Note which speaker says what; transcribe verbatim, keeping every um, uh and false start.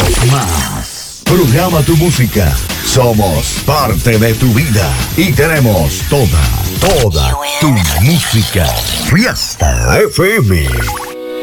Speaker 1: más. Programa tu música. Somos parte de tu vida y tenemos toda, toda tu música. Fiesta F M.